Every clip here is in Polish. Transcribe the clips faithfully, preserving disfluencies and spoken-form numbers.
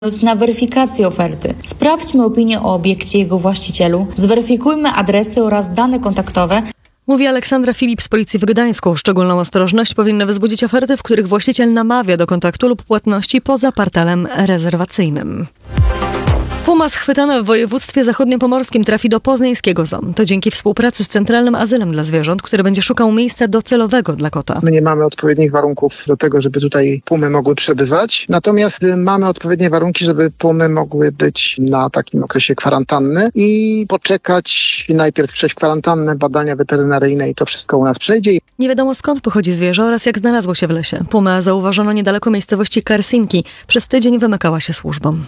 na weryfikację oferty. Sprawdźmy opinię o obiekcie i jego właścicielu, zweryfikujmy adresy oraz dane kontaktowe. Mówi Aleksandra Filip z Policji w Gdańsku. Szczególną ostrożność powinny wzbudzić oferty, w których właściciel namawia do kontaktu lub płatności poza portalem rezerwacyjnym. Puma schwytana w województwie zachodniopomorskim trafi do poznańskiego zoo. To dzięki współpracy z Centralnym Azylem dla Zwierząt, który będzie szukał miejsca docelowego dla kota. My nie mamy odpowiednich warunków do tego, żeby tutaj pumy mogły przebywać. Natomiast mamy odpowiednie warunki, żeby pumy mogły być na takim okresie kwarantanny i poczekać, najpierw przejść kwarantannę, badania weterynaryjne i to wszystko u nas przejdzie. Nie wiadomo skąd pochodzi zwierzę oraz jak znalazło się w lesie. Pumę zauważono niedaleko miejscowości Karsinki. Przez tydzień wymykała się służbom.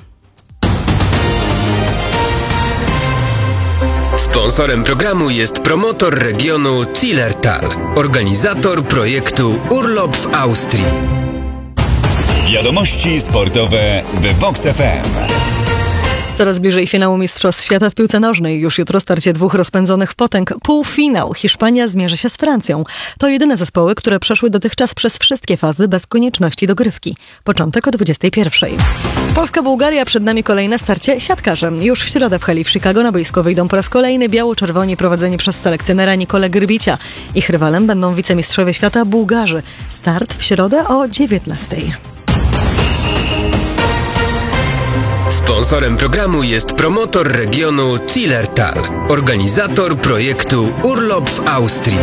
Sponsorem programu jest promotor regionu Zillertal, organizator projektu Urlop w Austrii. Wiadomości sportowe w Vox F M. Coraz bliżej finału Mistrzostw Świata w piłce nożnej. Już jutro starcie dwóch rozpędzonych potęg. Półfinał. Hiszpania zmierzy się z Francją. To jedyne zespoły, które przeszły dotychczas przez wszystkie fazy bez konieczności dogrywki. Początek o dwudziestej pierwszej. Polska-Bułgaria, przed nami kolejne starcie siatkarzem. Już w środę w hali w Chicago na boisko wyjdą po raz kolejny biało-czerwoni prowadzeni przez selekcjonera Nikolę Grbicia. Ich rywalem będą wicemistrzowie świata Bułgarzy. Start w środę o dziewiętnastej. Sponsorem programu jest promotor regionu Zillertal, organizator projektu Urlop w Austrii.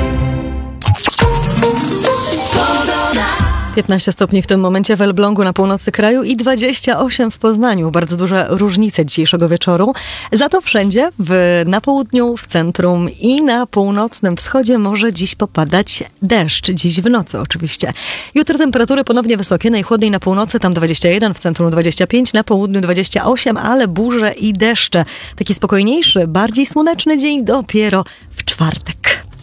piętnaście stopni w tym momencie w Elblągu na północy kraju i dwadzieścia osiem w Poznaniu. Bardzo duże różnice dzisiejszego wieczoru. Za to wszędzie w, na południu, w centrum i na północnym wschodzie może dziś popadać deszcz. Dziś w nocy oczywiście. Jutro temperatury ponownie wysokie. Najchłodniej na północy, tam dwadzieścia jeden, w centrum dwadzieścia pięć, na południu dwadzieścia osiem, ale burze i deszcze. Taki spokojniejszy, bardziej słoneczny dzień dopiero w czwartek.